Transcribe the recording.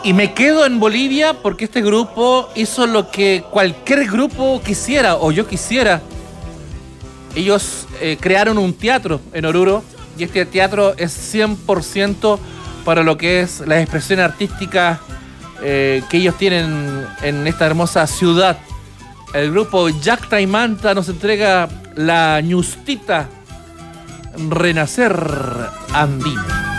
Y me quedo en Bolivia porque este grupo hizo lo que cualquier grupo quisiera, o yo quisiera. Ellos crearon un teatro en Oruro, y este teatro es 100% para lo que es la expresión artística que ellos tienen en esta hermosa ciudad. El grupo Llacta y Manta nos entrega la ñustita Renacer Andino.